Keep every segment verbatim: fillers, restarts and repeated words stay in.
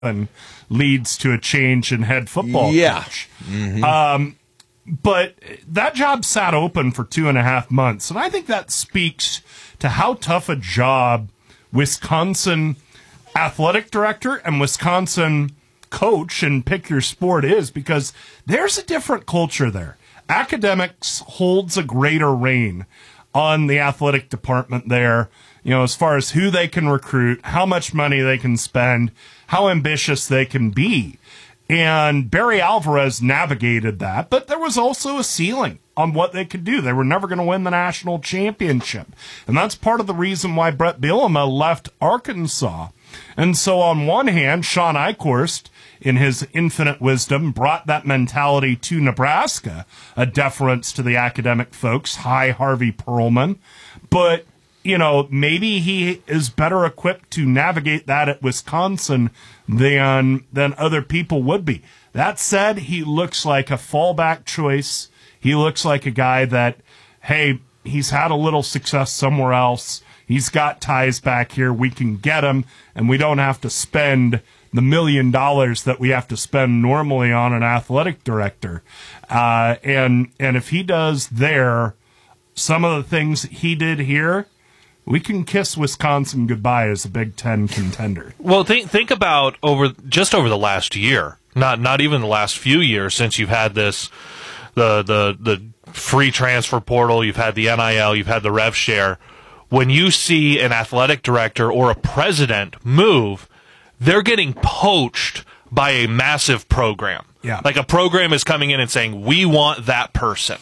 and leads to a change in head football yeah. coach. Mm-hmm. Um, but that job sat open for two and a half months, and I think that speaks to how tough a job Wisconsin athletic director and Wisconsin coach and pick your sport is, because there's a different culture there. Academics holds a greater reign on the athletic department there, you know, as far as who they can recruit, how much money they can spend, how ambitious they can be. And Barry Alvarez navigated that, but there was also a ceiling on what they could do. They were never going to win the national championship. And that's part of the reason why Brett Bielema left Arkansas. And so on one hand, Sean Eichhorst, in his infinite wisdom, brought that mentality to Nebraska, a deference to the academic folks. Hi, Harvey Perlman. But, you know, maybe he is better equipped to navigate that at Wisconsin than than other people would be. That said, he looks like a fallback choice. He looks like a guy that, hey, he's had a little success somewhere else. He's got ties back here. We can get him, and we don't have to spend the million dollars that we have to spend normally on an athletic director. Uh, and and if he does there some of the things he did here, we can kiss Wisconsin goodbye as a Big Ten contender. Well, think think about over just over the last year, not not even the last few years since you've had this, the the the free transfer portal, you've had the N I L, you've had the rev share. When you see an athletic director or a president move, they're getting poached by a massive program. Yeah. Like a program is coming in and saying, we want that person.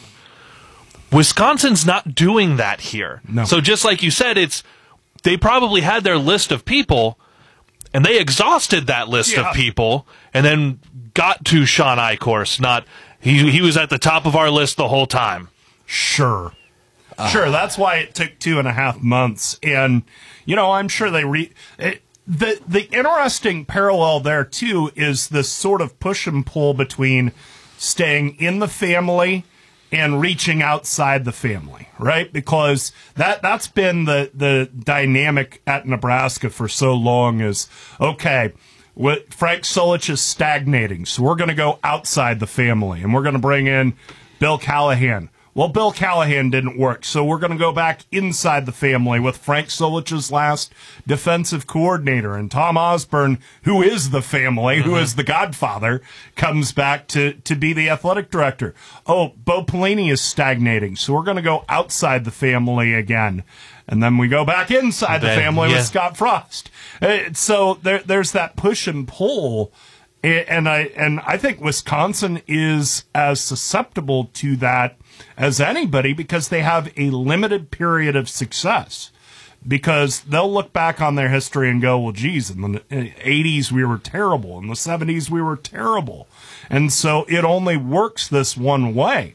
Wisconsin's not doing that here. No. So just like you said, it's they probably had their list of people, and they exhausted that list Yeah. of people, and then got to Sean Eichhorst. Not he. He was at the top of our list the whole time. Sure. Uh, sure, that's why it took two and a half months. And, you know, I'm sure they re... It, the, the interesting parallel there, too, is this sort of push and pull between staying in the family and reaching outside the family, right? Because that, that's been the, the dynamic at Nebraska for so long is, okay, what Frank Solich is stagnating, so we're going to go outside the family, and we're going to bring in Bill Callahan. Well, Bill Callahan didn't work, so we're going to go back inside the family with Frank Solich's last defensive coordinator. And Tom Osborne, who is the family, mm-hmm. who is the godfather, comes back to, to be the athletic director. Oh, Bo Pelini is stagnating, so we're going to go outside the family again. And then we go back inside the family yeah. with Scott Frost. Uh, so there, there's that push and pull. And I and I think Wisconsin is as susceptible to that as anybody because they have a limited period of success. Because they'll look back on their history and go, well, geez, in the eighties we were terrible. In the seventies we were terrible. And so it only works this one way.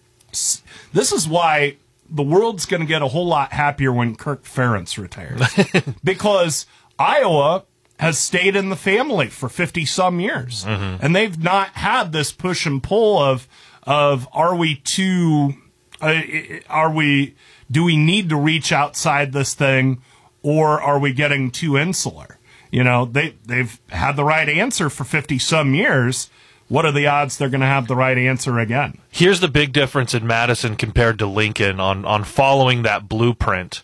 This is why the world's going to get a whole lot happier when Kirk Ferentz retires. Because Iowa has stayed in the family for fifty-some years. Mm-hmm. And they've not had this push and pull of, of are we too, uh, are we, do we need to reach outside this thing, or are we getting too insular? You know, they, they've had the right answer for fifty-some years. What are the odds they're going to have the right answer again? Here's the big difference in Madison compared to Lincoln on, on following that blueprint.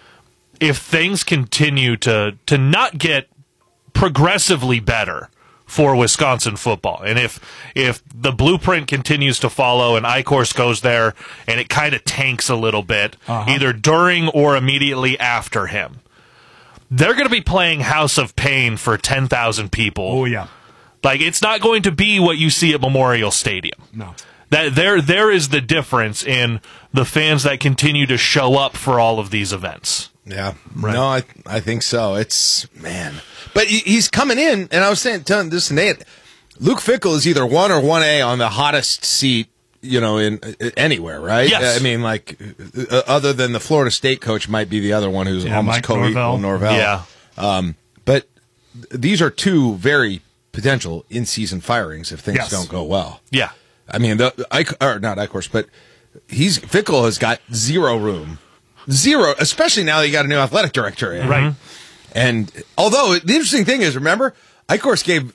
If things continue to, to not get progressively better for Wisconsin football, and if if the blueprint continues to follow and Eichhorst goes there and it kind of tanks a little bit, uh-huh. either during or immediately after him, they're going to be playing House of Pain for ten thousand people. Oh, yeah. Like, it's not going to be what you see at Memorial Stadium. No. That there there is the difference in the fans that continue to show up for all of these events. Yeah, right. No, I I think so. It's, man. But he's coming in, and I was saying, telling this to Nate, Luke Fickell is either one or one A on the hottest seat, you know, in uh, anywhere, right? Yes. I mean, like, uh, other than the Florida State coach might be the other one who's yeah, almost Mike co-equal, Norvell. Norvell. Yeah. Um, but these are two very potential in-season firings if things yes. don't go well. Yeah. I mean, the, I, or not Eichhorst, but he's Fickell has got zero room. Zero, especially now that you got a new athletic director in. Right. And although the interesting thing is, remember, Eichhorst gave